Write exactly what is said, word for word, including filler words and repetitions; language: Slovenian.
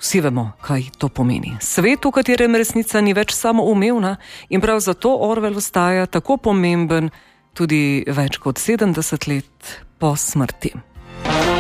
Vsi vemo, kaj to pomeni. Svet, v katerem resnica ni več samoumevna in prav zato Orwell ostaja tako pomemben tudi več kot sedemdeset let po smrti.